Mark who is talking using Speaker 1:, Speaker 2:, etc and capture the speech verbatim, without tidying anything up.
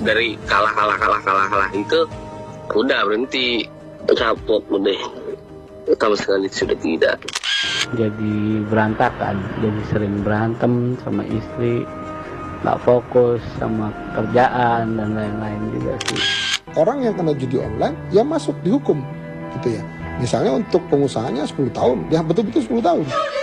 Speaker 1: dari kalah kalah kalah kalah kalah itu udah berhenti, capek udah sama sekali sudah tidak.
Speaker 2: Jadi berantakan, jadi sering berantem sama istri, nggak fokus sama kerjaan dan lain-lain juga sih.
Speaker 3: Orang yang kena judi online ya masuk dihukum gitu ya. Misalnya untuk pengusahanya sepuluh tahun, ya betul-betul sepuluh tahun.